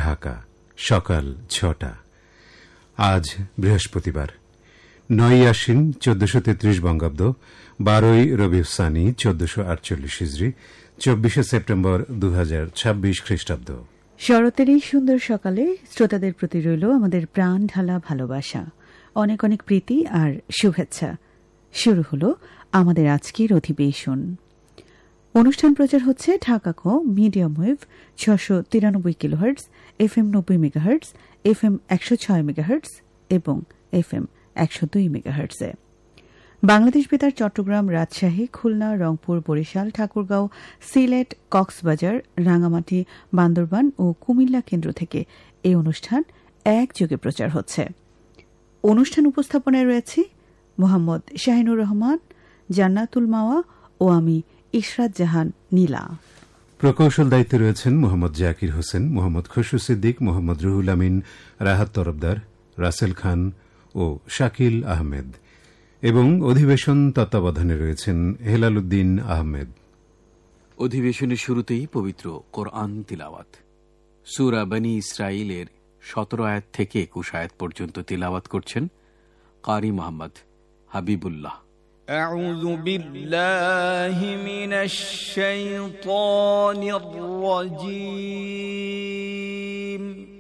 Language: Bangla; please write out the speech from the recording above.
ঢাকা সকাল ৬টা। আজ বৃহস্পতিবার ৯ আশ্বিন ১৪৩৩ বঙ্গাব্দ, ১২ রবিউল সানি ১৪৪৮ হিজরি, ২৪ সেপ্টেম্বর ২০২৬ খ্রিস্টাব্দ। শরতের এই সুন্দর সকালে শ্রোতাদের প্রতি রইল আমাদের প্রাণ ঢালা ভালোবাসা, অনেক অনেক প্রীতি আর শুভেচ্ছা। শুরু হল আমাদের আজকের অধিবেশন। অনুষ্ঠান প্রচার হচ্ছে ঢাকা কো medium wave ৬৯৩ kilohertz, FM ৯০ megahertz, FM ১০৬ megahertz এবং FM ১০২ মেগাহার্টজে। বাংলাদেশ বেতার চট্টগ্রাম, রাজশাহী, খুলনা, রংপুর, বরিশাল, ঠাকুরগাঁও, সিলেট, কক্সবাজার, রাঙামাটি, বান্দরবান ও কুমিল্লা কেন্দ্র থেকে এই অনুষ্ঠান একযোগে প্রচার হচ্ছে। অনুষ্ঠান উপস্থাপনায় রয়েছে মোহাম্মদ শাহিনুর রহমান, জান্নাতুল মাওয়া ও আমি ইশরাত জাহান নীলা। প্রকৌশল দায়িত্বে রয়েছেন মোহাম্মদ জাকির হোসেন, মোহাম্মদ খসরু সিদ্দিক, মোহাম্মদ রুহুল আমিন, রাহাত তরফদার, রাসেল খান ও শাকিল আহমেদ এবং অধিবেশন তত্ত্বাবধানে রয়েছেন হেলাল উদ্দিন আহমেদ। অধিবেশনের শুরুতেই পবিত্র কোরআন তিলাওয়াত। সূরা বনী ইসরাঈলের ১৭ আয়াত থেকে ২১ আয়াত পর্যন্ত তিলাওয়াত করছেন কারি মোহাম্মদ হাবিবুল্লাহ। أعوذ بالله من الشيطان الرجيم